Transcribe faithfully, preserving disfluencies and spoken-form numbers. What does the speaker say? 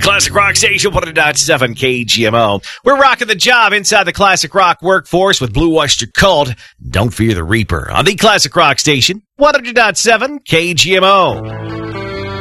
Classic Rock Station, one hundred point seven K G M O. We're rocking the job inside the Classic Rock workforce with Blue Oyster Cult. Don't Fear the Reaper on the Classic Rock Station, one hundred point seven K G M O.